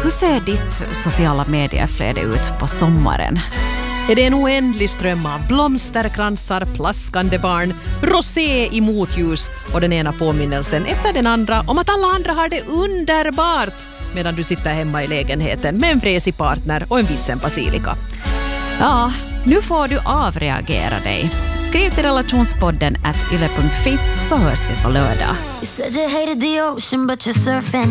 Hur ser ditt sociala medieflöde ut på sommaren? Är det en oändlig ström av blomsterkransar, plaskande barn, rosé i motljus och den ena påminnelsen efter den andra om att alla andra har det underbart medan du sitter hemma i lägenheten med en vresig partner och en vissen basilika? Ja, nu får du avreagera dig. Skriv till relationspodden @yle.fi så hörs vi på lördag.